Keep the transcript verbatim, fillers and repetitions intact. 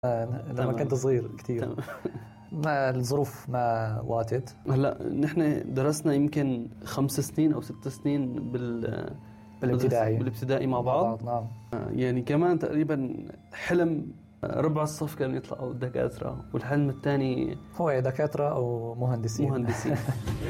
لما كنت صغير كتير. ما الظروف ما واتت. هلا نحن درسنا يمكن خمس سنين او ست سنين بال بالابتدائي بالابتدائي مع بعض. نعم. يعني كمان تقريبا حلم ربع الصف كانوا يطلعوا دكاترة، والحلم الثاني هو دكاترة أو مهندسين مهندسين